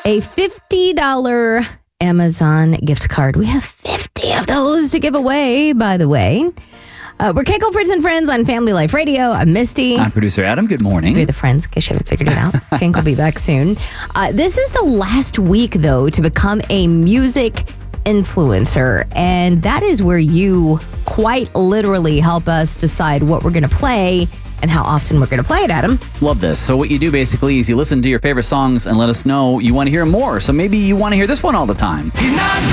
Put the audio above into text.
a $50 Amazon gift card. We have 50 of those to give away, by the way. We're Kinkle Fritz and Friends on Family Life Radio. I'm Misty. I'm producer Adam. Good morning. We're the friends, in case you haven't figured it out. Kink will be back soon. This is the last week, though, to become a music influencer. And that is where you quite literally help us decide what we're going to play and how often we're going to play it, Adam. Love this. So what you do basically is you listen to your favorite songs and let us know you want to hear more. So maybe you want to hear this one all the time.